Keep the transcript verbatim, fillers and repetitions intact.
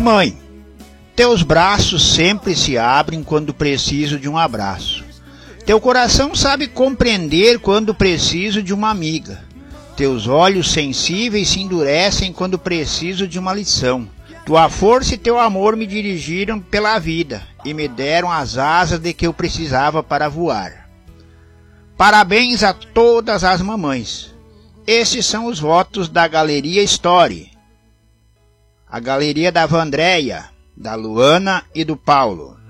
Mamãe, teus braços sempre se abrem quando preciso de um abraço. Teu coração sabe compreender quando preciso de uma amiga. Teus olhos sensíveis se endurecem quando preciso de uma lição. Tua força e teu amor me dirigiram pela vida e me deram as asas de que eu precisava para voar. Parabéns a todas as mamães. Esses são os votos da Galeria Story. A galeria da Vandréia, da Luana e do Paulo.